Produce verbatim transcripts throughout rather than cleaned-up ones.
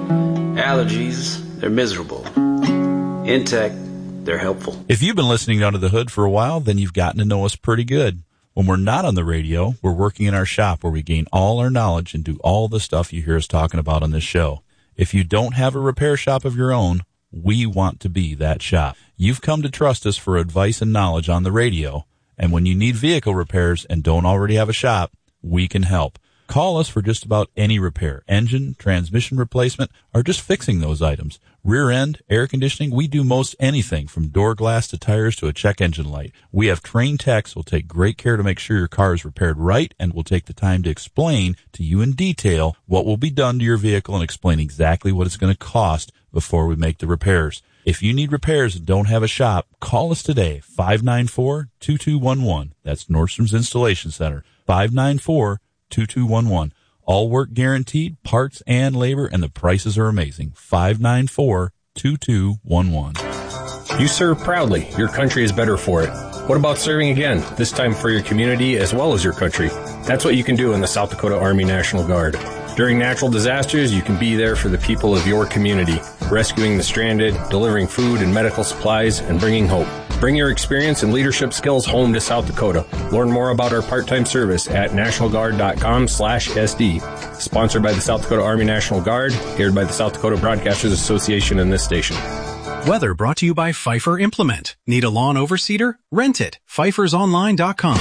Allergies, they're miserable. Intech, they're helpful. If you've been listening Under the Hood for a while, then you've gotten to know us pretty good. When we're not on the radio, we're working in our shop where we gain all our knowledge and do all the stuff you hear us talking about on this show. If you don't have a repair shop of your own, we want to be that shop. You've come to trust us for advice and knowledge on the radio, and when you need vehicle repairs and don't already have a shop, we can help. Call us for just about any repair, engine, transmission replacement, or just fixing those items. Rear end, air conditioning, we do most anything from door glass to tires to a check engine light. We have trained techs who will take great care to make sure your car is repaired right and will take the time to explain to you in detail what will be done to your vehicle and explain exactly what it's going to cost before we make the repairs. If you need repairs and don't have a shop, call us today, five nine four, two two one one. That's Nordstrom's Installation Center, five nine four, two two one one. All work guaranteed, parts and labor, and the prices are amazing. five nine four, two two one one. You serve proudly. Your country is better for it. What about serving again, this time for your community as well as your country? That's what you can do in the South Dakota Army National Guard. During natural disasters, you can be there for the people of your community, rescuing the stranded, delivering food and medical supplies, and bringing hope. Bring your experience and leadership skills home to South Dakota. Learn more about our part-time service at nationalguard.com slash SD. Sponsored by the South Dakota Army National Guard, aired by the South Dakota Broadcasters Association and this station. Weather brought to you by Pfeiffer Implement. Need a lawn overseeder? Rent it. Pfeiffer's online dot com.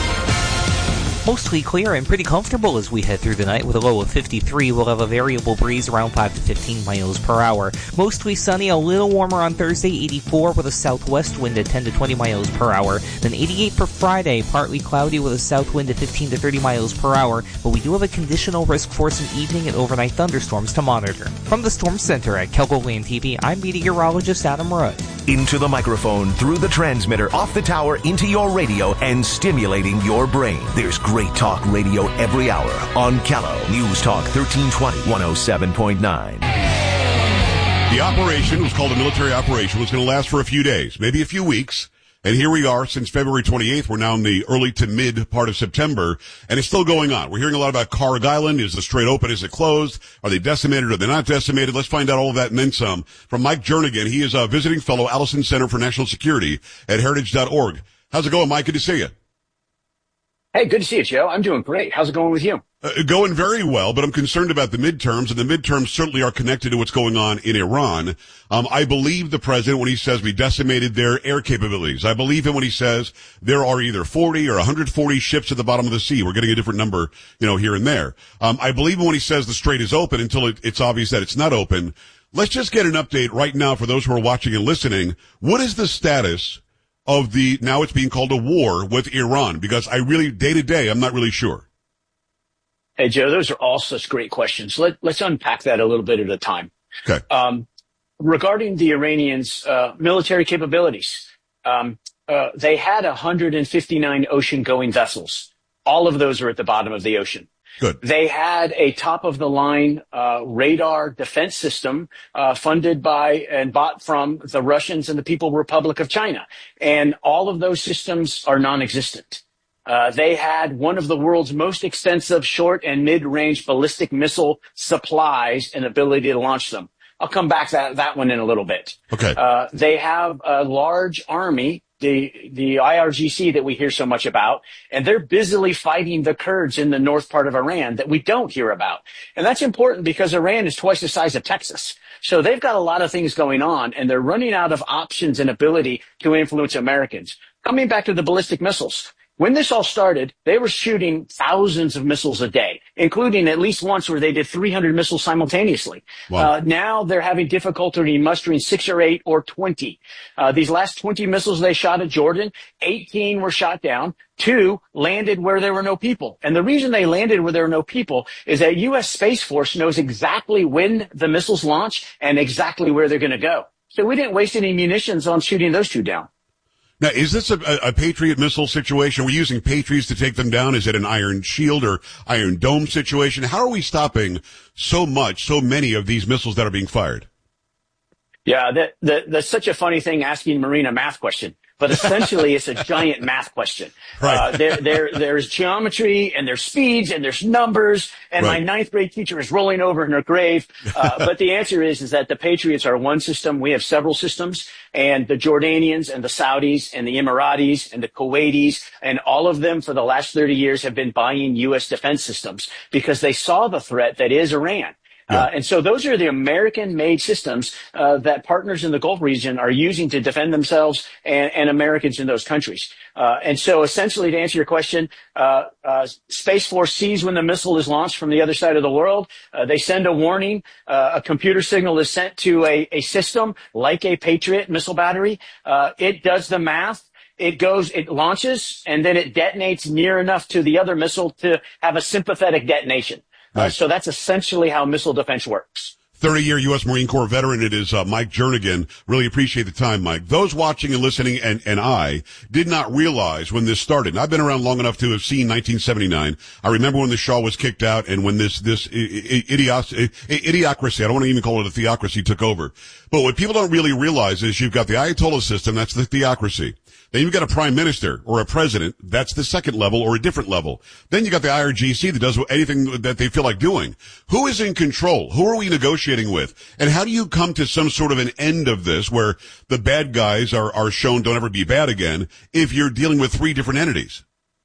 Mostly clear and pretty comfortable as we head through the night with a low of fifty-three. We'll have a variable breeze around five to fifteen miles per hour. Mostly sunny, a little warmer on Thursday, eighty-four with a southwest wind at ten to twenty miles per hour. Then eighty-eight for Friday, partly cloudy with a south wind at fifteen to thirty miles per hour. But we do have a conditional risk for some evening and overnight thunderstorms to monitor. From the Storm Center at Kelgoland T V, I'm meteorologist Adam Rudd. Into the microphone, through the transmitter, off the tower, into your radio, and stimulating your brain. There's great talk radio every hour on Callow News Talk thirteen twenty, one oh seven point nine. The operation was called a military operation. It was going to last for a few days, maybe a few weeks. And here we are since February twenty-eighth. We're now in the early to mid part of September, and it's still going on. We're hearing a lot about Carg Island. Is the strait open? Is it closed? Are they decimated? Are they not decimated? Let's find out all of that and then some from Mike Jernigan. He is a visiting fellow, Allison Center for National Security at heritage dot org. How's it going, Mike? Good to see you. Hey, good to see you, Joe. I'm doing great. How's it going with you? Uh, going very well, but I'm concerned about the midterms, and the midterms certainly are connected to what's going on in Iran. Um, I believe the president when he says we decimated their air capabilities. I believe him when he says there are either forty or one hundred forty ships at the bottom of the sea. We're getting a different number, you know, here and there. Um, I believe him when he says the strait is open until it, it's obvious that it's not open. Let's just get an update right now for those who are watching and listening. What is the status of the, now it's being called a war with Iran? Because I really, day to day, I'm not really sure. Hey, Joe, those are all such great questions. Let, let's unpack that a little bit at a time. Okay. Um, regarding the Iranians' uh, military capabilities, um, uh, they had one hundred fifty-nine ocean-going vessels. All of those are at the bottom of the ocean. Good. They had a top-of-the-line uh, radar defense system uh, funded by and bought from the Russians and the People's Republic of China. And all of those systems are non-existent. Uh, they had one of the world's most extensive short and mid-range ballistic missile supplies and ability to launch them. I'll come back to that, that one in a little bit. Okay. Uh, they have a large army, the the I R G C that we hear so much about, and they're busily fighting the Kurds in the north part of Iran that we don't hear about. And that's important because Iran is twice the size of Texas. So they've got a lot of things going on, and they're running out of options and ability to influence Americans. Coming back to the ballistic missiles. When this all started, they were shooting thousands of missiles a day, including at least once where they did three hundred missiles simultaneously. Wow. Uh, now they're having difficulty mustering six or eight or twenty. Uh, these last twenty missiles they shot at Jordan, eighteen were shot down. Two landed where there were no people. And the reason they landed where there were no people is that U S Space Force knows exactly when the missiles launch and exactly where they're going to go. So we didn't waste any munitions on shooting those two down. Now, is this a, a Patriot missile situation? Are we using Patriots to take them down? Is it an Iron Shield or Iron Dome situation? How are we stopping so much, so many of these missiles that are being fired? Yeah, that, that, that's such a funny thing asking Marine a math question. but essentially it's a giant math question. Right. Uh, there, there, there's geometry and there's speeds and there's numbers, and right. my ninth grade teacher is rolling over in her grave. Uh, but the answer is, is that the Patriots are one system. We have several systems, and the Jordanians and the Saudis and the Emiratis and the Kuwaitis and all of them for the last thirty years have been buying U S defense systems because they saw the threat that is Iran. Yeah. Uh, and so those are the American-made systems uh, that partners in the Gulf region are using to defend themselves and, and Americans in those countries. Uh, and so essentially, to answer your question, uh, uh, Space Force sees when the missile is launched from the other side of the world. Uh, they send a warning. Uh, a computer signal is sent to a, a system like a Patriot missile battery. Uh, it does the math. It goes, it launches, and then it detonates near enough to the other missile to have a sympathetic detonation. Uh, so that's essentially how missile defense works. thirty-year U S Marine Corps veteran. It is uh, Mike Jernigan. Really appreciate the time, Mike. Those watching and listening, and, and I, did not realize when this started. And I've been around long enough to have seen nineteen seventy-nine. I remember when the Shah was kicked out and when this this idios, idiocracy, I don't want to even call it a theocracy, took over. But what people don't really realize is you've got the Ayatollah system, that's the theocracy. Then you've got a prime minister or a president, that's the second level or a different level. Then you got the I R G C that does anything that they feel like doing. Who is in control? Who are we negotiating with? And how do you come to some sort of an end of this where the bad guys are, are shown don't ever be bad again if you're dealing with three different entities?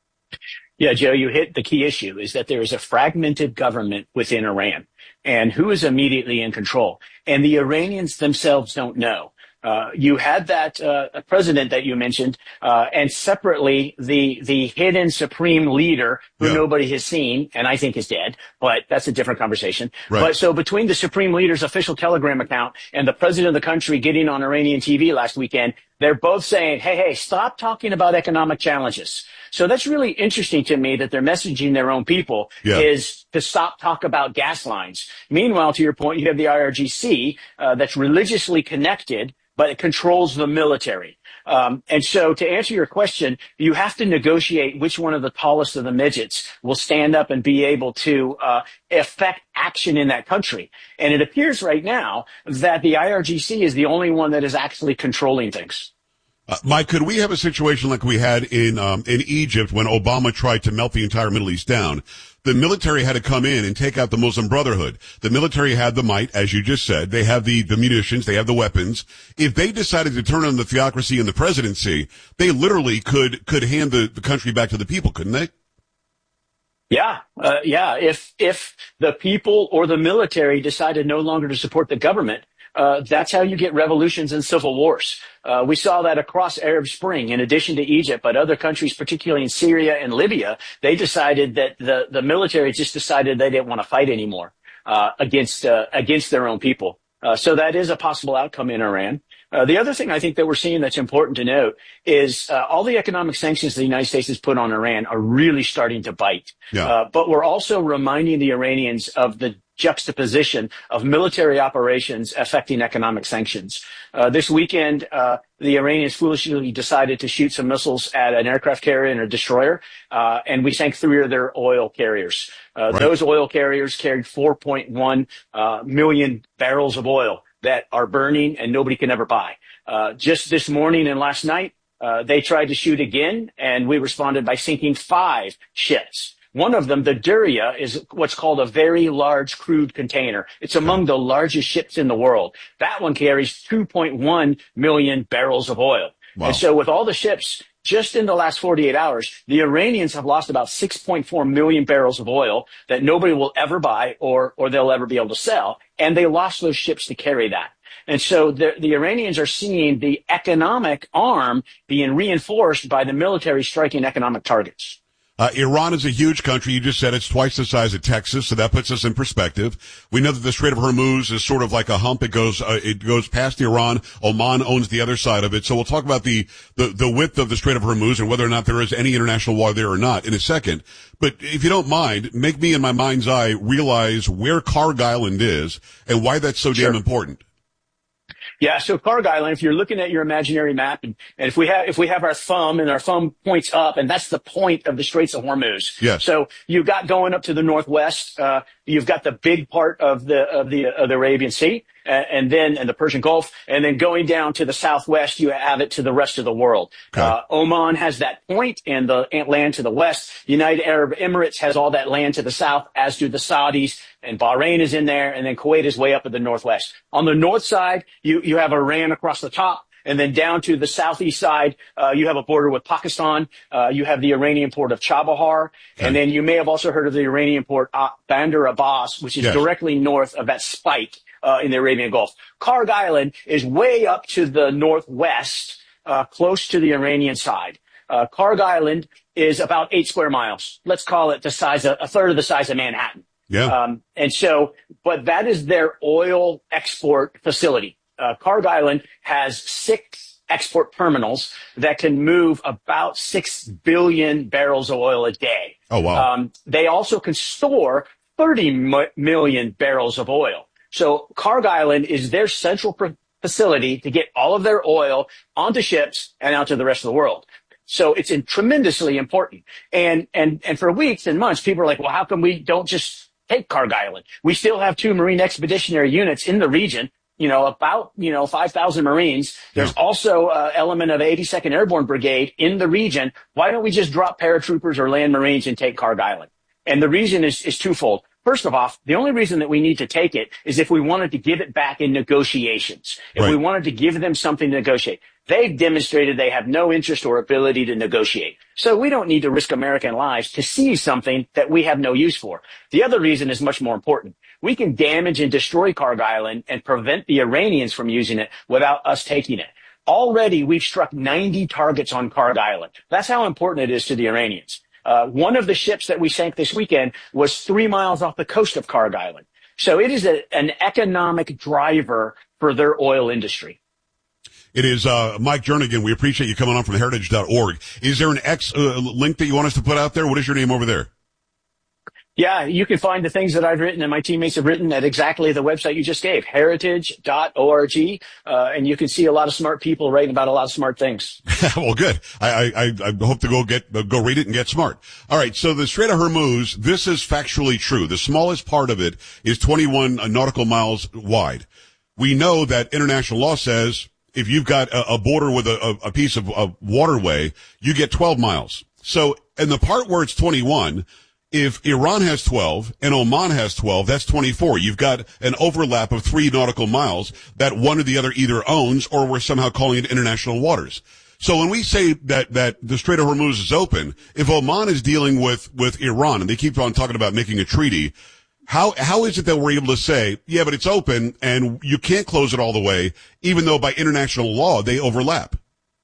Yeah, Joe, you hit the key issue is that there is a fragmented government within Iran, and who is immediately in control. And the Iranians themselves don't know. Uh, you had that uh, president that you mentioned, uh, and separately the the hidden supreme leader who yeah. nobody has seen, and I think is dead, but that's a different conversation. Right. But so between the supreme leader's official Telegram account and the president of the country getting on Iranian T V last weekend, they're both saying, hey, hey, stop talking about economic challenges. So that's really interesting to me that they're messaging their own people yeah. is to stop talk about gas lines. Meanwhile, to your point, you have the I R G C uh, that's religiously connected, but it controls the military. Um, and so to answer your question, you have to negotiate which one of the tallest of the midgets will stand up and be able to uh, affect action in that country. And it appears right now that the I R G C is the only one that is actually controlling things. Uh, Mike, could we have a situation like we had in um, in Egypt when Obama tried to melt the entire Middle East down? The military had to come in and take out the Muslim Brotherhood. The military had the might, as you just said. They have the, the munitions. They have the weapons. If they decided to turn on the theocracy and the presidency, they literally could could hand the, the country back to the people, couldn't they? Yeah, uh, yeah. If if the people or the military decided no longer to support the government, Uh, that's how you get revolutions and civil wars. Uh, we saw that across Arab Spring, in addition to Egypt, but other countries, particularly in Syria and Libya, they decided that the, the military just decided they didn't want to fight anymore uh, against uh, against their own people. Uh, so that is a possible outcome in Iran. Uh, the other thing I think that we're seeing that's important to note is uh, all the economic sanctions the United States has put on Iran are really starting to bite. Yeah. Uh, but we're also reminding the Iranians of the juxtaposition of military operations affecting economic sanctions. Uh, this weekend, uh, the Iranians foolishly decided to shoot some missiles at an aircraft carrier and a destroyer, uh, and we sank three of their oil carriers. Uh, right. Those oil carriers carried four point one uh, million barrels of oil that are burning and nobody can ever buy. Uh, just this morning and last night, uh, they tried to shoot again, and we responded by sinking five ships. One of them, the Duria, is what's called a very large crude container. It's among the largest ships in the world. That one carries two point one million barrels of oil. Wow. And so with all the ships, just in the last forty-eight hours, the Iranians have lost about six point four million barrels of oil that nobody will ever buy or, or they'll ever be able to sell. And they lost those ships to carry that. And so the, the Iranians are seeing the economic arm being reinforced by the military striking economic targets. Uh, Iran is a huge country. You just said it's twice the size of Texas, so that puts us in perspective. We know that the Strait of Hormuz is sort of like a hump. It goes, uh, it goes past Iran. Oman owns the other side of it. So we'll talk about the, the, the width of the Strait of Hormuz and whether or not there is any international water there or not in a second. But if you don't mind, make me in my mind's eye realize where Kharg Island is and why that's so Sure. damn important. Yeah, so Kharg Island, if you're looking at your imaginary map, and, and if we have if we have our thumb and our thumb points up, and that's the point of the Straits of Hormuz. Yes. So you've got going up to the northwest, uh, you've got the big part of the of the of the Arabian Sea, and, and then and the Persian Gulf, and then going down to the southwest, you have it to the rest of the world. Okay. Uh, Oman has that point and the land to the west. United Arab Emirates has all that land to the south, as do the Saudis, and Bahrain is in there, and then Kuwait is way up in the northwest. On the north side, you you have Iran across the top. And then down to the southeast side, uh, you have a border with Pakistan. Uh, you have the Iranian port of Chabahar. Okay. And then you may have also heard of the Iranian port uh, Bandar Abbas, which is yes. directly north of that spike uh, in the Arabian Gulf. Karg Island is way up to the northwest, uh, close to the Iranian side. Uh, Karg Island is about eight square miles. Let's call it the size of, a third of the size of Manhattan. Yeah. Um, and so, but that is their oil export facility. Uh, Karg Island has six export terminals that can move about six billion barrels of oil a day. Oh, wow. Um, they also can store thirty million barrels of oil. So Karg Island is their central pr- facility to get all of their oil onto ships and out to the rest of the world. So it's in tremendously important. And, and, and for weeks and months, people are like, well, how come we don't just take Karg Island? We still have two Marine Expeditionary Units in the region. You know, about, you know, five thousand Marines. There's yeah. also an element of eighty-second Airborne Brigade in the region. Why don't we just drop paratroopers or land Marines and take Karg Island? And the reason is, is twofold. First of all, the only reason that we need to take it is if we wanted to give it back in negotiations. If right. we wanted to give them something to negotiate. They've demonstrated they have no interest or ability to negotiate. So we don't need to risk American lives to seize something that we have no use for. The other reason is much more important. We can damage and destroy Karg Island and prevent the Iranians from using it without us taking it. Already, we've struck ninety targets on Karg Island. That's how important it is to the Iranians. Uh, one of the ships that we sank this weekend was three miles off the coast of Karg Island. So it is a, an economic driver for their oil industry. It is uh, Mike Jernigan. We appreciate you coming on from heritage dot org. Is there an X uh, link that you want us to put out there? What is your name over there? Yeah, you can find the things that I've written and my teammates have written at exactly the website you just gave, heritage dot org. Uh, and you can see a lot of smart people writing about a lot of smart things. Well, good. I, I, I hope to go get, go read it and get smart. All right. So the Strait of Hormuz, this is factually true. The smallest part of it is twenty-one nautical miles wide. We know that international law says if you've got a, a border with a, a piece of a waterway, you get twelve miles. So in the part where it's twenty-one, if Iran has twelve and Oman has twelve, that's twenty-four. You've got an overlap of three nautical miles that one or the other either owns or we're somehow calling it international waters. So when we say that, that the Strait of Hormuz is open, if Oman is dealing with, with Iran and they keep on talking about making a treaty, how, how is it that we're able to say, yeah, but it's open and you can't close it all the way, even though by international law they overlap?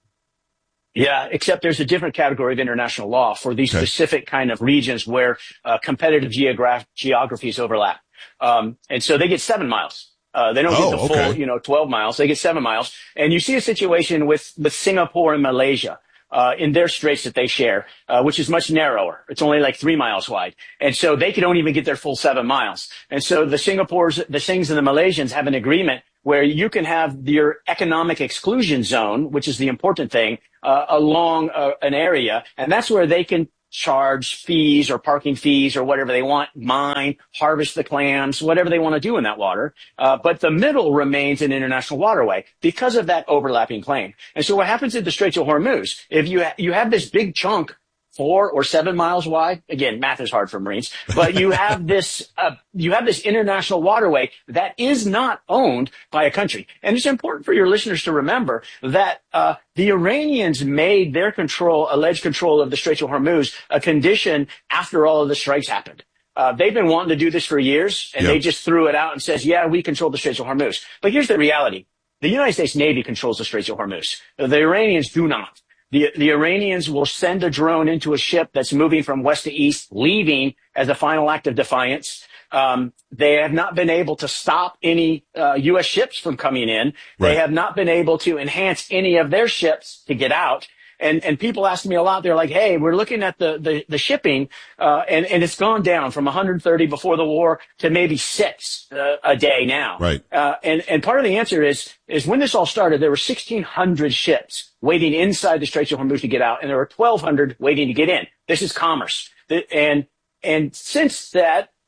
Yeah, except there's a different category of international law for these okay. specific kind of regions where uh, competitive geograph- geographies overlap. Um, and so they get seven miles. Uh, they don't oh, get the full, okay. you know, twelve miles. They get seven miles. And you see a situation with, with Singapore and Malaysia. Uh, in their straits that they share, uh, which is much narrower. It's only like three miles wide. And so they don't even get their full seven miles. And so the Singapores, the Sings and the Malaysians have an agreement where you can have your economic exclusion zone, which is the important thing, uh, along uh, an area. And that's where they can charge fees or parking fees or whatever they want, mine, harvest the clams, whatever they want to do in that water. Uh, but the middle remains an international waterway because of that overlapping claim. And so what happens at the Straits of Hormuz, if you, ha- you have this big chunk four or seven miles wide. Again, math is hard for Marines, but you have this, uh, you have this international waterway that is not owned by a country. And it's important for your listeners to remember that, uh, the Iranians made their control, alleged control of the Straits of Hormuz a condition after all of the strikes happened. Uh, they've been wanting to do this for years, and yep. they just threw it out and says, yeah, we control the Straits of Hormuz. But here's the reality. The United States Navy controls the Straits of Hormuz. The Iranians do not. The, the Iranians will send a drone into a ship that's moving from west to east, leaving as a final act of defiance. Um, they have not been able to stop any uh, U S ships from coming in. Right. They have not been able to enhance any of their ships to get out. And, and people ask me a lot. They're like, hey, we're looking at the, the, the shipping, uh, and, and it's gone down from one hundred thirty before the war to maybe six uh, a day now. Right. Uh, and, and part of the answer is, is when this all started, there were sixteen hundred ships waiting inside the Straits of Hormuz to get out, and there were twelve hundred waiting to get in. This is commerce. And, and since that,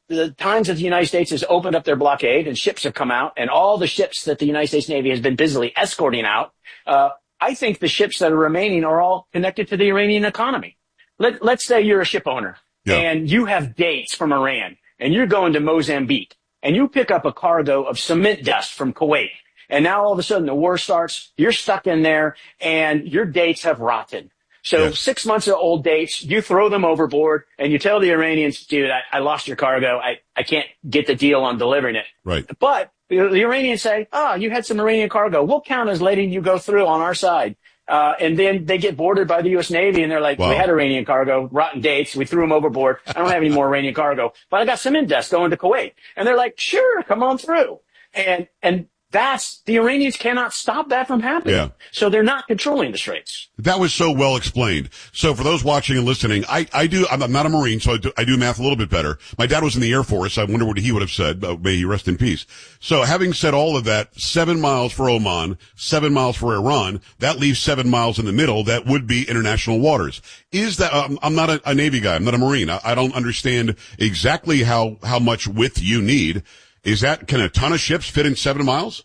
the times that the United States has opened up their blockade and ships have come out, and all the ships that the United States Navy has been busily escorting out, uh, I think the ships that are remaining are all connected to the Iranian economy. Let, let's say you're a ship owner yeah. and you have dates from Iran and you're going to Mozambique and you pick up a cargo of cement dust from Kuwait. And now all of a sudden the war starts, you're stuck in there and your dates have rotted. So yes. six months of old dates, you throw them overboard and you tell the Iranians, dude, I, I lost your cargo. I, I can't get the deal on delivering it. Right. But the, the Iranians say, oh, you had some Iranian cargo. We'll count as letting you go through on our side. Uh, and then they get boarded by the U S Navy and they're like, wow. we had Iranian cargo, rotten dates. We threw them overboard. I don't have any more Iranian cargo, but I got cement dust going to Kuwait. And they're like, sure, come on through. And, and, That's the Iranians cannot stop that from happening. Yeah. So they're not controlling the straits. That was so well explained. So for those watching and listening, I, I do, I'm not a Marine, so I do, I do math a little bit better. My dad was in the Air Force. I wonder what he would have said. Uh, may he rest in peace. So having said all of that, seven miles for Oman, seven miles for Iran, that leaves seven miles in the middle. That would be international waters. Is that, um, I'm not a, a Navy guy. I'm not a Marine. I, I don't understand exactly how, how much width you need. Is that, can a ton of ships fit in seven miles?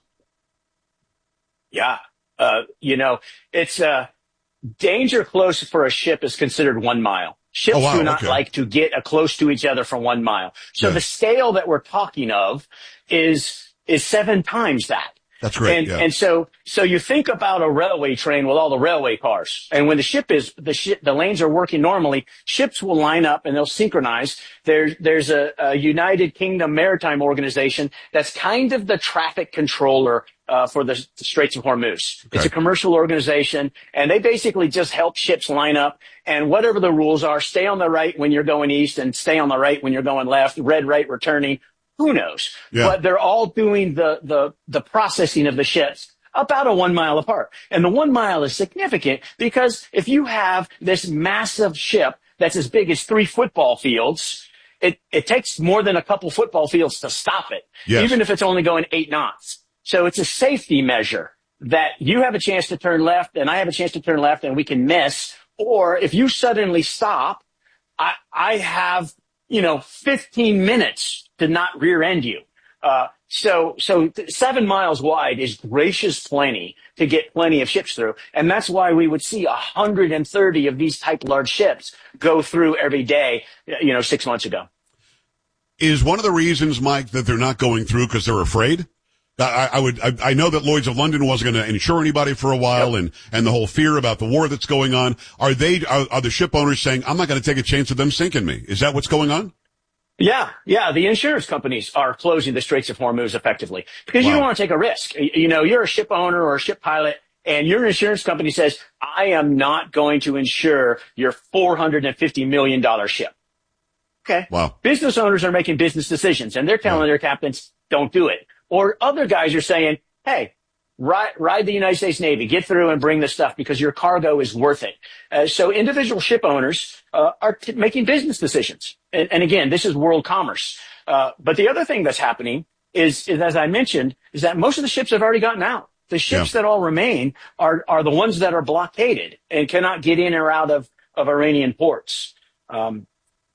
Yeah. Uh, you know, it's, uh, danger close for a ship is considered one mile. Ships oh, wow, do not okay. like to get a close to each other for one mile. So yeah. the scale that we're talking of is, is seven times that. That's great. And, yeah. and so, so you think about a railway train with all the railway cars. And when the ship is, the ship, the lanes are working normally, ships will line up and they'll synchronize. There's, there's a, a United Kingdom Maritime Organization that's kind of the traffic controller, uh, for the, the Straits of Hormuz. Okay. It's a commercial organization and they basically just help ships line up and whatever the rules are, stay on the right when you're going east and stay on the right when you're going left, red right returning. Who knows? Yeah. But they're all doing the, the, the processing of the ships about a one mile apart. And the one mile is significant because if you have this massive ship that's as big as three football fields, it, it takes more than a couple football fields to stop it, yes. even if it's only going eight knots. So it's a safety measure that you have a chance to turn left and I have a chance to turn left and we can miss. Or if you suddenly stop, I, I have, you know, fifteen minutes to not rear end you. Uh, so, so seven miles wide is gracious plenty to get plenty of ships through. And that's why we would see one hundred thirty of these type large ships go through every day, you know, six months ago. Is one of the reasons, Mike, that they're not going through because they're afraid? I, I would, I, I know that Lloyd's of London wasn't going to insure anybody for a while yep. and, and the whole fear about the war that's going on. Are they, are, are the ship owners saying, I'm not going to take a chance of them sinking me? Is that what's going on? Yeah, yeah. The insurance companies are closing the Straits of Hormuz effectively because wow. you don't want to take a risk. You know, you're a ship owner or a ship pilot and your insurance company says, I am not going to insure your four hundred fifty million dollars ship. Okay. Wow. Business owners are making business decisions and they're telling wow. their captains, don't do it. Or other guys are saying, hey, ride, ride the United States Navy, get through and bring this stuff because your cargo is worth it. Uh, so individual ship owners uh, are t- making business decisions. And, and again, this is world commerce. Uh, but the other thing that's happening is, is, as I mentioned, is that most of the ships have already gotten out. The ships yeah. that all remain are, are the ones that are blockaded and cannot get in or out of, of Iranian ports. Um,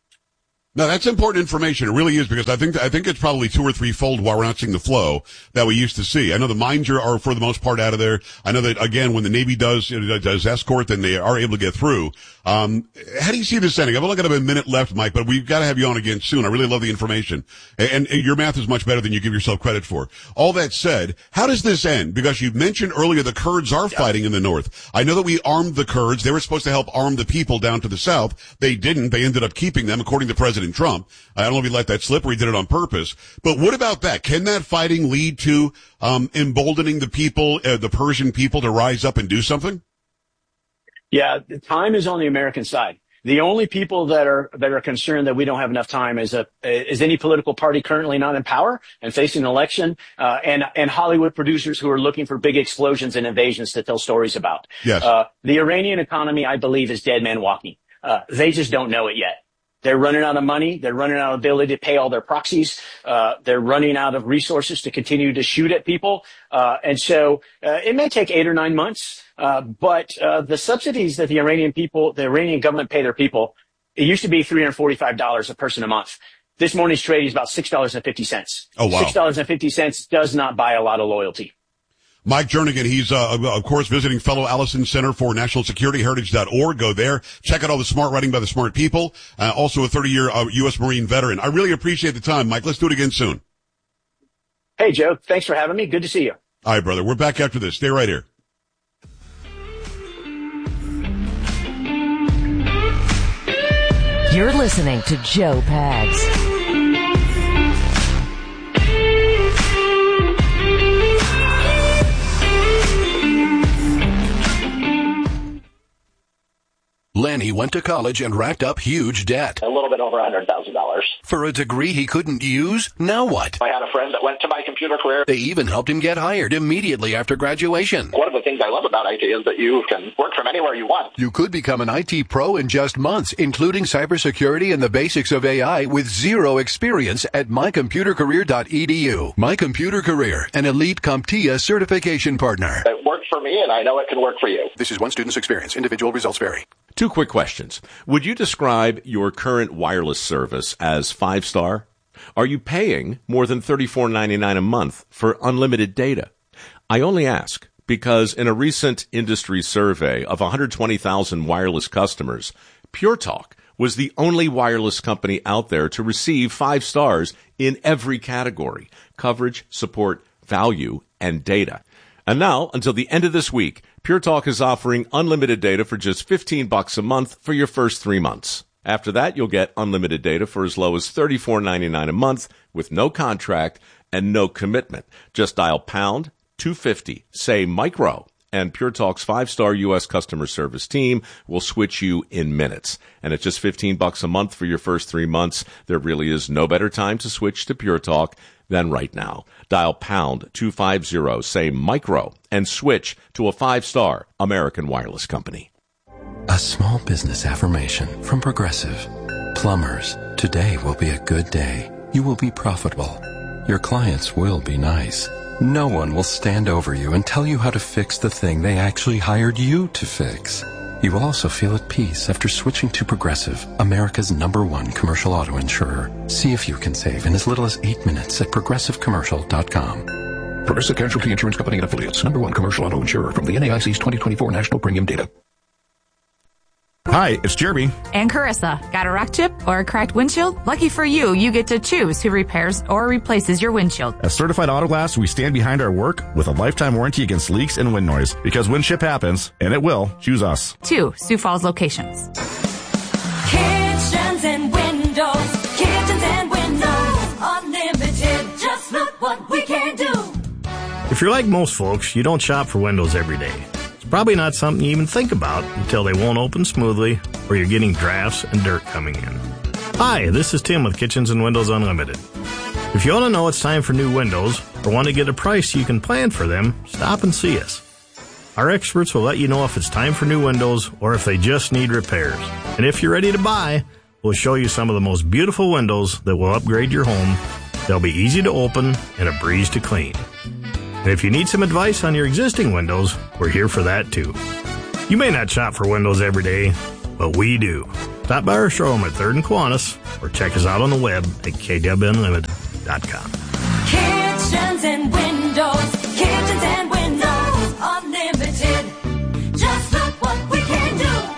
No, that's important information. It really is because I think I think it's probably two or three fold why we're not seeing the flow that we used to see. I know the mines are, are for the most part out of there. I know that again when the Navy does you know, does escort, then they are able to get through. Um, how do you see this ending? I've only got about a minute left, Mike, but we've got to have you on again soon. I really love the information, and, and your math is much better than you give yourself credit for. All that said, how does this end? Because you mentioned earlier the Kurds are fighting in the north. I know that we armed the Kurds. They were supposed to help arm the people down to the south. They didn't. They ended up keeping them, according to President Trump. I don't know if he let that slip or he did it on purpose. But what about that? Can that fighting lead to um emboldening the people, uh, the Persian people, to rise up and do something? Yeah, the time is on the American side. The only people that are that are concerned that we don't have enough time is a is any political party currently not in power and facing an election, uh, and and Hollywood producers who are looking for big explosions and invasions to tell stories about. Yes. Uh, the Iranian economy, I believe, is dead man walking. Uh, they just don't know it yet. They're running out of money. They're running out of ability to pay all their proxies. Uh, they're running out of resources to continue to shoot at people. Uh, and so, uh, it may take eight or nine months. Uh, but, uh, the subsidies that the Iranian people, the Iranian government pay their people, it used to be three hundred forty-five dollars a person a month. This morning's trade is about six dollars and fifty cents. Oh, wow. six dollars and fifty cents does not buy a lot of loyalty. Mike Jernigan, he's, uh, of course, visiting fellow Allison Center for National Security, heritage dot org. Go there. Check out all the smart writing by the smart people. Uh, also a thirty-year uh, U S Marine veteran. I really appreciate the time, Mike. Let's do it again soon. Hey, Joe. Thanks for having me. Good to see you. All right, brother. We're back after this. Stay right here. You're listening to Joe Pags. Lenny went to college and racked up huge debt. A little bit over one hundred thousand dollars. For a degree he couldn't use? Now what? I had a friend that went to my computer career. They even helped him get hired immediately after graduation. One of the things I love about I T is that you can work from anywhere you want. You could become an I T pro in just months, including cybersecurity and the basics of A I with zero experience at my computer career dot e d u. My Computer Career, an elite CompTIA certification partner. It worked for me, and I know it can work for you. This is one student's experience. Individual results vary. Two quick questions. Would you describe your current wireless service as five-star? Are you paying more than thirty-four ninety-nine a month for unlimited data? I only ask because in a recent industry survey of one hundred twenty thousand wireless customers, Pure Talk was the only wireless company out there to receive five stars in every category: coverage, support, value, and data. And now, until the end of this week, Pure Talk is offering unlimited data for just fifteen bucks a month for your first three months. After that, you'll get unlimited data for as low as thirty-four ninety-nine a month with no contract and no commitment. Just dial pound two fifty, say micro, and Pure Talk's five-star U S customer service team will switch you in minutes. And at just fifteen bucks a month for your first three months, there really is no better time to switch to Pure Talk than right now. Dial pound two fifty, say micro, and switch to a five-star American wireless company. A small business affirmation from Progressive. Plumbers, today will be a good day. You will be profitable. Your clients will be nice. No one will stand over you and tell you how to fix the thing they actually hired you to fix. You will also feel at peace after switching to Progressive, America's number one commercial auto insurer. See if you can save in as little as eight minutes at progressive commercial dot com. Progressive Casualty Insurance Company and Affiliates, number one commercial auto insurer from the N A I C's twenty twenty-four National Premium Data. Hi, it's Jeremy. And Carissa. Got a rock chip or a cracked windshield? Lucky for you, you get to choose who repairs or replaces your windshield. At Certified Auto Glass, we stand behind our work with a lifetime warranty against leaks and wind noise. Because when ship happens, and it will, choose us. Two Sioux Falls locations. Kitchens and windows. Kitchens and windows. Unlimited. Just look what we can do. If you're like most folks, you don't shop for windows every day. Probably not something you even think about until they won't open smoothly or you're getting drafts and dirt coming in. Hi, this is Tim with Kitchens and Windows Unlimited. If you want to know it's time for new windows or want to get a price so you can plan for them, stop and see us. Our experts will let you know if it's time for new windows or if they just need repairs. And if you're ready to buy, we'll show you some of the most beautiful windows that will upgrade your home. They'll be easy to open and a breeze to clean. And if you need some advice on your existing windows, we're here for that too. You may not shop for windows every day, but we do. Stop by our showroom at third and Kiwanis or check us out on the web at k w unlimited dot com. Kitchens and windows. Kitchens and windows. Unlimited. Just look what we can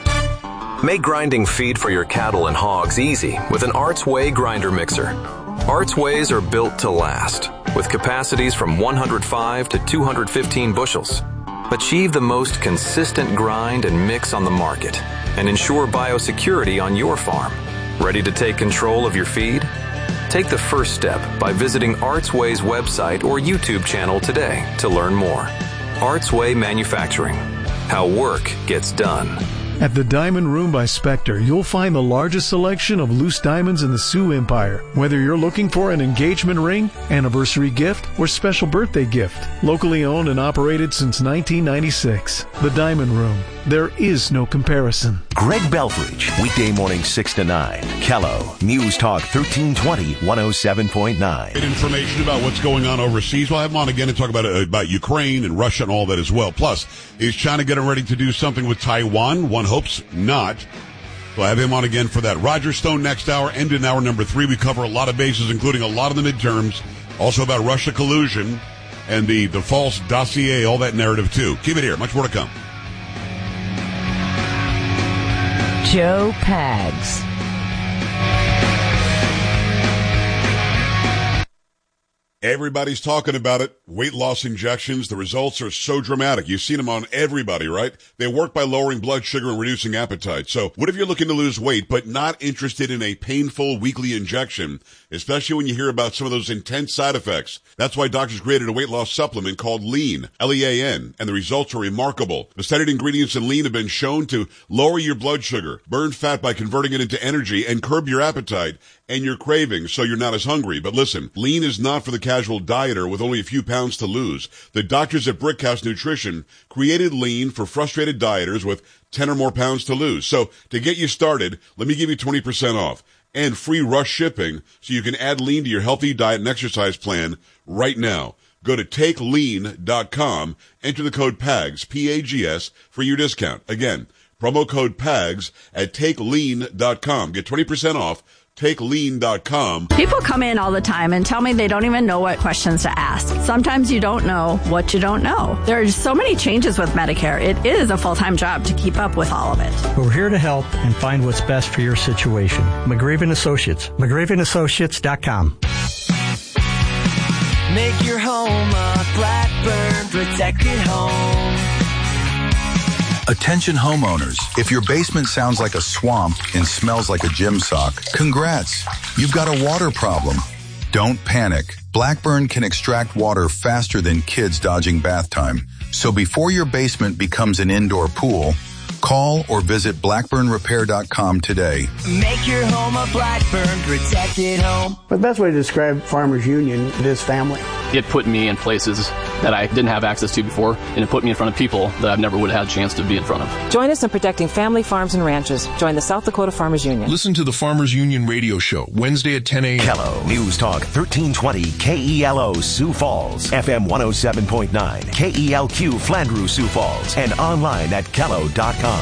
do. Make grinding feed for your cattle and hogs easy with an Arts Way grinder mixer. Arts Ways are built to last, with capacities from one hundred five to two hundred fifteen bushels. Achieve the most consistent grind and mix on the market, and ensure biosecurity on your farm. Ready to take control of your feed? Take the first step by visiting Artsway's website or YouTube channel today to learn more. Artsway Manufacturing. How work gets done. At the Diamond Room by Spectre, you'll find the largest selection of loose diamonds in the Sioux Empire. Whether you're looking for an engagement ring, anniversary gift, or special birthday gift. Locally owned and operated since nineteen ninety-six. The Diamond Room. There is no comparison. Greg Belfridge, weekday morning six to nine. Kello, News Talk thirteen twenty, one oh seven point nine. Great information about what's going on overseas. We'll have him on again to talk about uh, about Ukraine and Russia and all that as well. Plus, is China getting ready to do something with Taiwan? One hopes not. We'll have him on again for that. Roger Stone next hour, and in hour number three, we cover a lot of bases, including a lot of the midterms, also about Russia collusion and the, the false dossier, all that narrative too. Keep it here. Much more to come. Joe Pags. Everybody's talking about it. Weight loss injections. The results are so dramatic. You've seen them on everybody, right? They work by lowering blood sugar and reducing appetite. So what if you're looking to lose weight but not interested in a painful weekly injection, especially when you hear about some of those intense side effects? That's why doctors created a weight loss supplement called Lean, L E A N, and the results are remarkable. The studied ingredients in Lean have been shown to lower your blood sugar, burn fat by converting it into energy, and curb your appetite and your cravings so you're not as hungry. But listen, Lean is not for the casual dieter with only a few pounds to lose. The doctors at Brickhouse Nutrition created Lean for frustrated dieters with ten or more pounds to lose. So to get you started, let me give you twenty percent off and free rush shipping so you can add Lean to your healthy diet and exercise plan right now. Go to take lean dot com, enter the code PAGS, P A G S, for your discount. Again, promo code PAGS at take lean dot com. Get twenty percent off. take lean dot com. People come in all the time and tell me they don't even know what questions to ask. Sometimes you don't know what you don't know. There are so many changes with Medicare. It is a full-time job to keep up with all of it. We're here to help and find what's best for your situation. McGraven and Associates. McGraven Associates dot com. Make your home a Blackburn protected home. Attention homeowners, if your basement sounds like a swamp and smells like a gym sock, congrats, you've got a water problem. Don't panic. Blackburn can extract water faster than kids dodging bath time. So before your basement becomes an indoor pool, call or visit blackburn repair dot com today. Make your home a Blackburn protected home. The best way to describe Farmers Union is family. It put me in places that I didn't have access to before, and it put me in front of people that I never would have had a chance to be in front of. Join us in protecting family farms and ranches. Join the South Dakota Farmers Union. Listen to the Farmers Union radio show, Wednesday at ten a.m. Kello News Talk thirteen twenty K E L O Sioux Falls, F M one oh seven point nine, K E L Q Flandreau Sioux Falls, and online at kello dot com.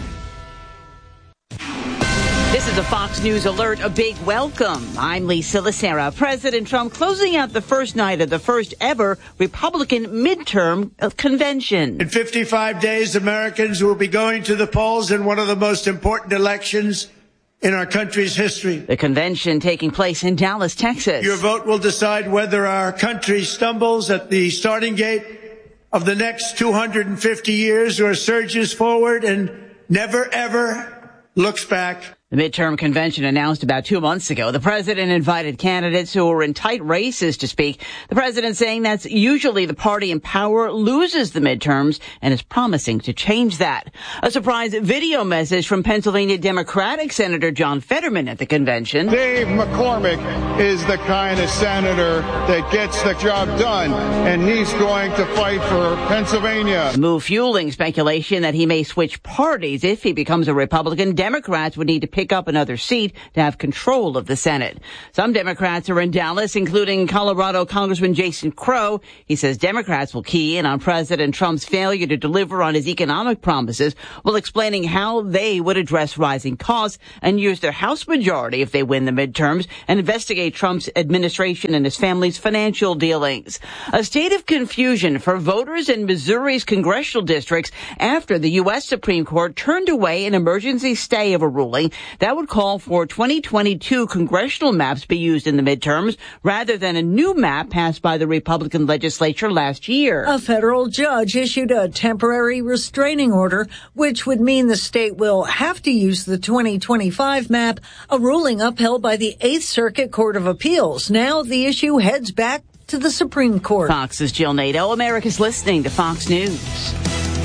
This is a Fox News Alert, a big welcome. I'm Lisa Lacera. President Trump closing out the first night of the first ever Republican midterm convention. In fifty-five days, Americans will be going to the polls in one of the most important elections in our country's history. The convention taking place in Dallas, Texas. Your vote will decide whether our country stumbles at the starting gate of the next two hundred fifty years or surges forward and never, ever looks back. The midterm convention announced about two months ago. The president invited candidates who were in tight races to speak. The president saying that's usually the party in power loses the midterms and is promising to change that. A surprise video message from Pennsylvania Democratic Senator John Fetterman at the convention. Dave McCormick is the kind of senator that gets the job done, and he's going to fight for Pennsylvania. The move fueling speculation that he may switch parties if he becomes a Republican. Democrats would need to pick up another seat to have control of the Senate. Some Democrats are in Dallas, including Colorado Congressman Jason Crow. He says Democrats will key in on President Trump's failure to deliver on his economic promises, while explaining how they would address rising costs and use their House majority if they win the midterms and investigate Trump's administration and his family's financial dealings. A state of confusion for voters in Missouri's congressional districts after the U S Supreme Court turned away an emergency stay of a ruling that would call for twenty twenty-two congressional maps be used in the midterms rather than a new map passed by the Republican legislature last year. A federal judge issued a temporary restraining order, which would mean the state will have to use the twenty twenty-five map, a ruling upheld by the Eighth Circuit Court of Appeals. Now the issue heads back to the Supreme Court. Fox's Jill Nato. America's listening to Fox News.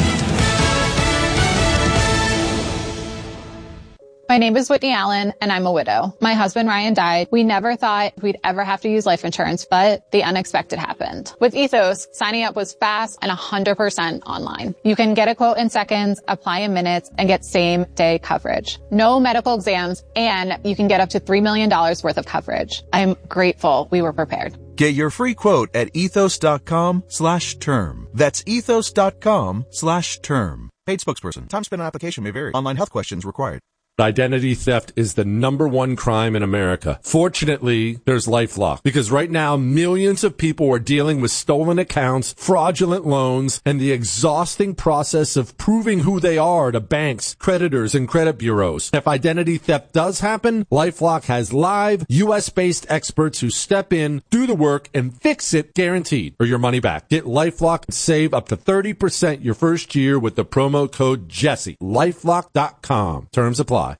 My name is Whitney Allen, and I'm a widow. My husband, Ryan, died. We never thought we'd ever have to use life insurance, but the unexpected happened. With Ethos, signing up was fast and one hundred percent online. You can get a quote in seconds, apply in minutes, and get same-day coverage. No medical exams, and you can get up to three million dollars worth of coverage. I'm grateful we were prepared. Get your free quote at ethos.com slash term. That's ethos.com slash term. Paid spokesperson. Time spent on application may vary. Online health questions required. Identity theft is the number one crime in America. Fortunately, there's LifeLock, because right now millions of people are dealing with stolen accounts, fraudulent loans, and the exhausting process of proving who they are to banks, creditors, and credit bureaus. If identity theft does happen, LifeLock has live, U S-based experts who step in, do the work, and fix it guaranteed, or your money back. Get LifeLock and save up to thirty percent your first year with the promo code Jesse. LifeLock dot com. Terms apply.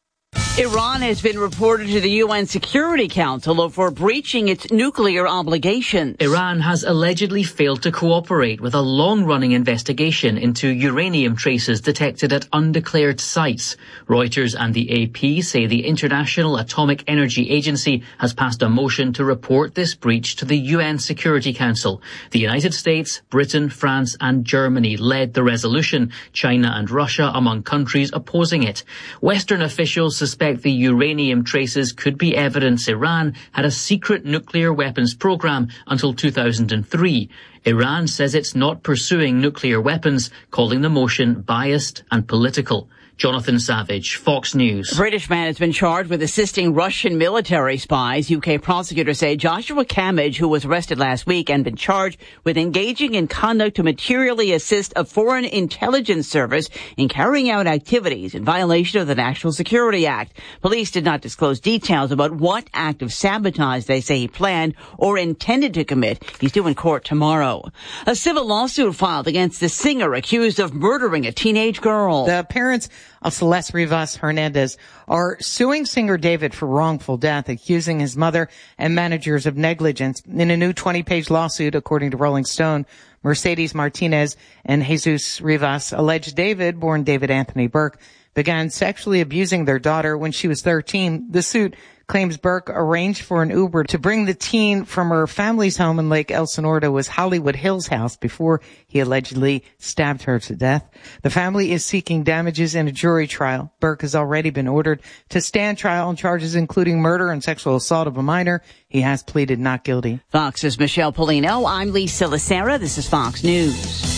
Iran has been reported to the U N Security Council for breaching its nuclear obligations. Iran has allegedly failed to cooperate with a long-running investigation into uranium traces detected at undeclared sites. Reuters and the A P say the International Atomic Energy Agency has passed a motion to report this breach to the U N Security Council. The United States, Britain, France and Germany led the resolution, China and Russia among countries opposing it. Western officials suspect the uranium traces could be evidence Iran had a secret nuclear weapons program until two thousand three. Iran says it's not pursuing nuclear weapons, calling the motion biased and political. Jonathan Savage, Fox News. A British man has been charged with assisting Russian military spies. U K prosecutors say Joshua Camage, who was arrested last week and been charged with engaging in conduct to materially assist a foreign intelligence service in carrying out activities in violation of the National Security Act. Police did not disclose details about what act of sabotage they say he planned or intended to commit. He's due in court tomorrow. A civil lawsuit filed against the singer accused of murdering a teenage girl. The parents of Celeste Rivas Hernandez are suing singer David for wrongful death, accusing his mother and managers of negligence. In a new twenty-page lawsuit, according to Rolling Stone, Mercedes Martinez and Jesus Rivas allege David, born David Anthony Burke, began sexually abusing their daughter when she was thirteen. The suit claims Burke arranged for an Uber to bring the teen from her family's home in Lake Elsinore to his Hollywood Hills house before he allegedly stabbed her to death. The family is seeking damages in a jury trial. Burke has already been ordered to stand trial on charges including murder and sexual assault of a minor. He has pleaded not guilty. Fox's Michelle Polino. I'm Lisa Lacera. This is Fox News.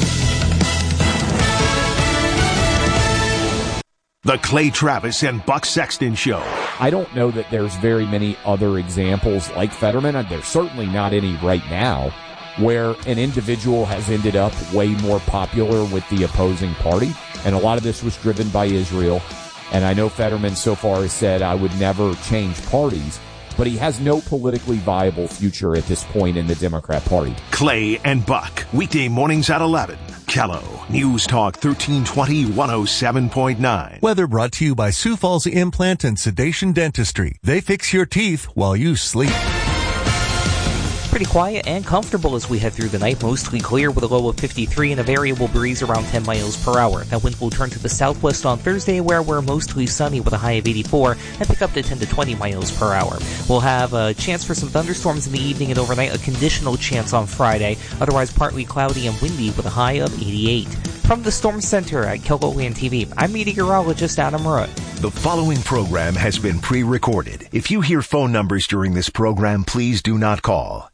The Clay Travis and Buck Sexton Show. I don't know that there's very many other examples like Fetterman, and there's certainly not any right now, where an individual has ended up way more popular with the opposing party. And a lot of this was driven by Israel. And I know Fetterman so far has said, I would never change parties. But he has no politically viable future at this point in the Democrat Party. Clay and Buck, weekday mornings at eleven. Callow, News Talk thirteen twenty, one oh seven point nine. Weather brought to you by Sioux Falls Implant and Sedation Dentistry. They fix your teeth while you sleep. Pretty quiet and comfortable as we head through the night, mostly clear with a low of fifty-three and a variable breeze around ten miles per hour. That wind will turn to the southwest on Thursday, where we're mostly sunny with a high of eighty-four and pick up to ten to twenty miles per hour. We'll have a chance for some thunderstorms in the evening and overnight, a conditional chance on Friday, otherwise partly cloudy and windy with a high of eighty-eight. From the Storm Center at KELOLAND T V, I'm meteorologist Adam Rutt. The following program has been pre-recorded. If you hear phone numbers during this program, please do not call.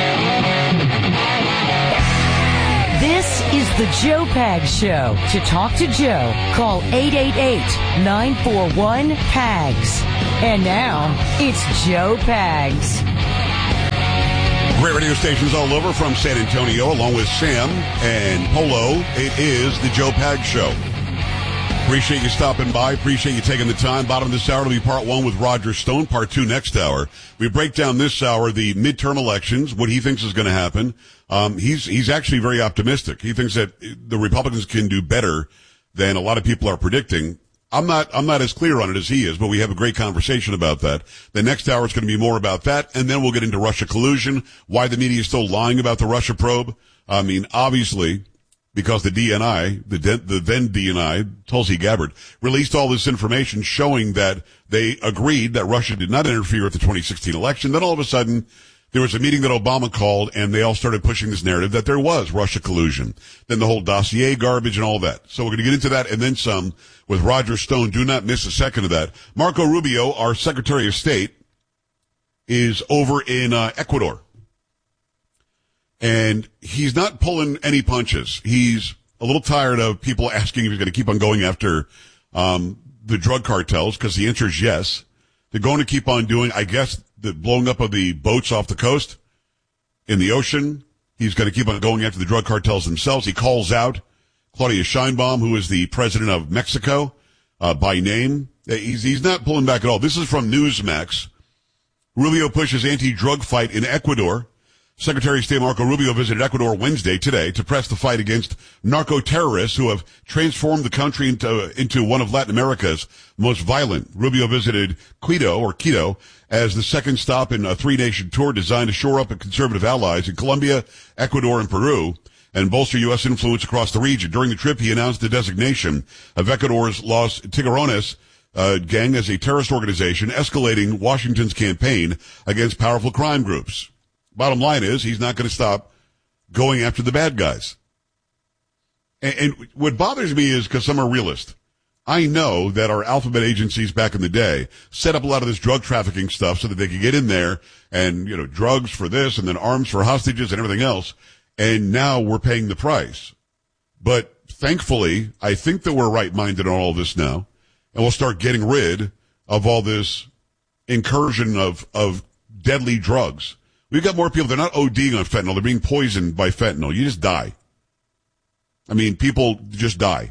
This is the Joe Pags Show. To talk to Joe, call eight eight eight, nine four one, P A G S. And now, it's Joe Pags. Great radio stations all over from San Antonio, along with Sam and Polo. It is the Joe Pags Show. Appreciate you stopping by. Appreciate you taking the time. Bottom of this hour will be part one with Roger Stone. Part two next hour. We break down this hour the midterm elections, what he thinks is going to happen. Um, he's he's actually very optimistic. He thinks that the Republicans can do better than a lot of people are predicting. I'm not I'm not as clear on it as he is, but we have a great conversation about that. The next hour is going to be more about that, and then we'll get into Russia collusion, why the media is still lying about the Russia probe. I mean, obviously, because the D N I, the, the then D N I, Tulsi Gabbard, released all this information showing that they agreed that Russia did not interfere with the twenty sixteen election. Then all of a sudden, there was a meeting that Obama called, and they all started pushing this narrative that there was Russia collusion. Then the whole dossier garbage and all that. So we're going to get into that and then some with Roger Stone. Do not miss a second of that. Marco Rubio, our Secretary of State, is over in uh, Ecuador. And he's not pulling any punches. He's a little tired of people asking if he's going to keep on going after um the drug cartels? Because the answer is yes. They're going to keep on doing, I guess, the blowing up of the boats off the coast in the ocean. He's going to keep on going after the drug cartels themselves. He calls out Claudia Sheinbaum, who is the president of Mexico, uh, by name. He's, he's not pulling back at all. This is from Newsmax. Rubio pushes anti-drug fight in Ecuador. Secretary of State Marco Rubio visited Ecuador Wednesday, today, to press the fight against narco-terrorists who have transformed the country into, into one of Latin America's most violent. Rubio visited Quito, or Quito, as the second stop in a three-nation tour designed to shore up conservative allies in Colombia, Ecuador, and Peru, and bolster U S influence across the region. During the trip, he announced the designation of Ecuador's Los Tiburones uh, gang as a terrorist organization, escalating Washington's campaign against powerful crime groups. Bottom line is, he's not going to stop going after the bad guys. And, and what bothers me is, because I'm a realist, I know that our alphabet agencies back in the day set up a lot of this drug trafficking stuff so that they could get in there and, you know, drugs for this and then arms for hostages and everything else. And now we're paying the price. But thankfully, I think that we're right-minded on all this now. And we'll start getting rid of all this incursion of, of deadly drugs. We've got more people. They're not ODing on fentanyl. They're being poisoned by fentanyl. You just die. I mean, people just die.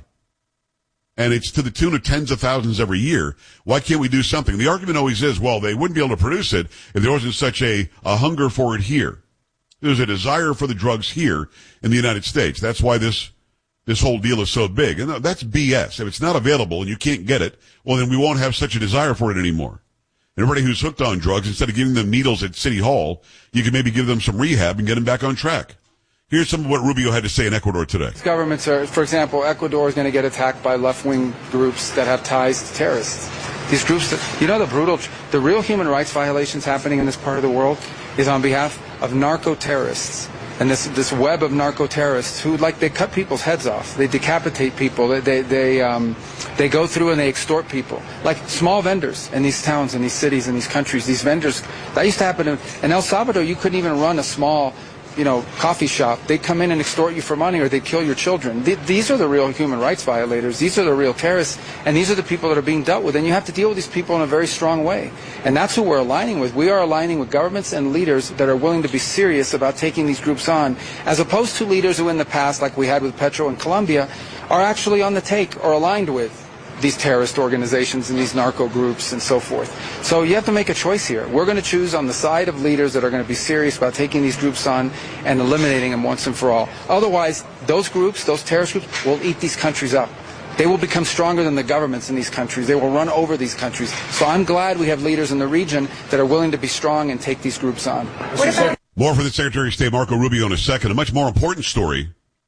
And it's to the tune of tens of thousands every year. Why can't we do something? The argument always is, well, they wouldn't be able to produce it if there wasn't such a, a hunger for it here. There's a desire for the drugs here in the United States. That's why this this whole deal is so big. And that's B S. If it's not available and you can't get it, well, then we won't have such a desire for it anymore. And everybody who's hooked on drugs, instead of giving them needles at City Hall, you can maybe give them some rehab and get them back on track. Here's some of what Rubio had to say in Ecuador today. Governments are, for example, Ecuador is going to get attacked by left-wing groups that have ties to terrorists. These groups that, you know, the brutal, the real human rights violations happening in this part of the world is on behalf of narco-terrorists. And this this web of narco-terrorists who, like, they cut people's heads off. They decapitate people. They, they, they, um, they go through and they extort people. Like small vendors in these towns, in these cities, in these countries, these vendors. That used to happen in, in El Salvador. You couldn't even run a small, you know, coffee shop. They'd come in and extort you for money, or they'd kill your children. Th- these are the real human rights violators. These are the real terrorists, and these are the people that are being dealt with. And you have to deal with these people in a very strong way. And that's who we're aligning with. We are aligning with governments and leaders that are willing to be serious about taking these groups on, as opposed to leaders who in the past, like we had with Petro in Colombia, are actually on the take or aligned with these terrorist organizations and these narco groups and so forth. So you have to make a choice here. We're going to choose on the side of leaders that are going to be serious about taking these groups on and eliminating them once and for all. Otherwise, those groups, those terrorist groups, will eat these countries up. They will become stronger than the governments in these countries. They will run over these countries. So I'm glad we have leaders in the region that are willing to be strong and take these groups on. More for the Secretary of State Marco Rubio in a second. A much more important story,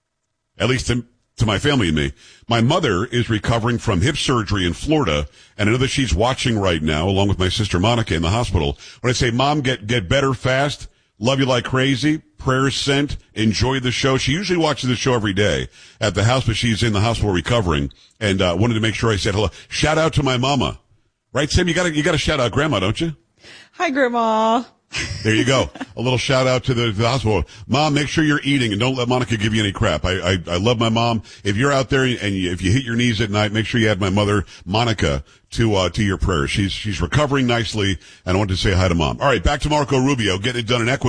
at least to to my family and me. My mother is recovering from hip surgery in Florida, and I know that she's watching right now, along with my sister Monica in the hospital. When I say, Mom, get, get better fast, love you like crazy, prayers sent, enjoy the show. She usually watches the show every day at the house, but she's in the hospital recovering, and uh, wanted to make sure I said hello. Shout out to my mama. Right, Sam? You gotta, you gotta shout out Grandma, don't you? Hi, Grandma. There you go. A little shout out to the, the hospital. Mom, make sure you're eating and don't let Monica give you any crap. I, I, I love my mom. If you're out there and you, if you hit your knees at night, make sure you add my mother, Monica, to, uh, to your prayers. She's, she's recovering nicely, and I want to say hi to Mom. All right, back to Marco Rubio, getting it done in Ecuador.